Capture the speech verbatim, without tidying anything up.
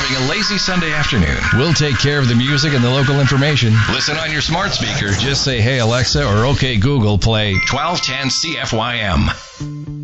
during a lazy Sunday afternoon. We'll take care of the music and the local information. Listen on your smart speaker. Just say, hey, Alexa, or okay, Google, play twelve ten C F Y M.